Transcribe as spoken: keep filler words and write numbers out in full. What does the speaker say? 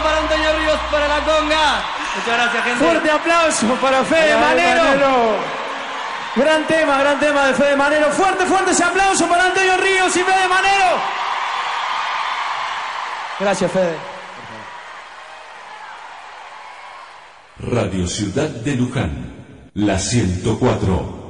para Antonio Ríos, para la conga. Muchas gracias, gente. Fuerte aplauso para Fede Manero. Manero. Gran tema, gran tema de Fede Manero. Fuerte, fuerte ese aplauso para Antonio Ríos y Fede Manero. Gracias, Fede. Radio Ciudad de Luján, la ciento cuatro.